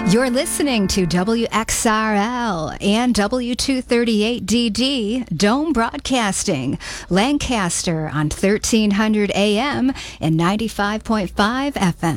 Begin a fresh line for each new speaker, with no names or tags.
You're listening to WXRL and W238DD Dome Broadcasting, Lancaster on 1300 AM and 95.5 FM.